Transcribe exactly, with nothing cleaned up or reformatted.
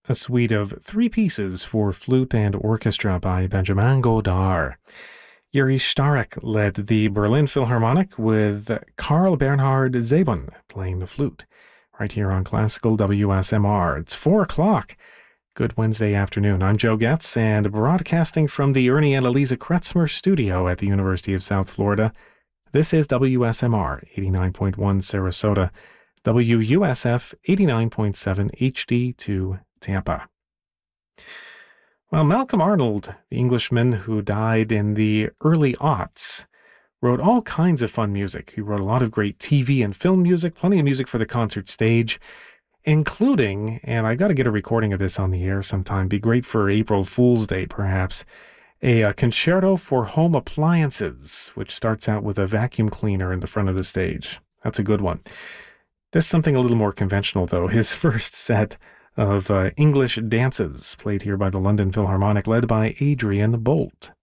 a suite of three pieces for flute and orchestra by Benjamin Godard. Yuri Starek led the Berlin Philharmonic with Karl Bernhard Zebon playing the flute, right here on Classical W S M R. It's four o'clock. Good Wednesday afternoon. I'm Joe Getz, and broadcasting from the Ernie and Eliza Kretzmer studio at the University of South Florida, this is W S M R eighty-nine point one Sarasota, W U S F eighty-nine point seven H D two Tampa. Well, Malcolm Arnold, the Englishman who died in the early aughts, wrote all kinds of fun music. He wrote a lot of great T V and film music, plenty of music for the concert stage, including, and I got to get a recording of this on the air sometime, be great for April Fool's Day perhaps, a, a concerto for home appliances, which starts out with a vacuum cleaner in the front of the stage. That's a good one. This is something a little more conventional, though. His first set of uh, English dances played here by the London Philharmonic, led by Adrian Bolt.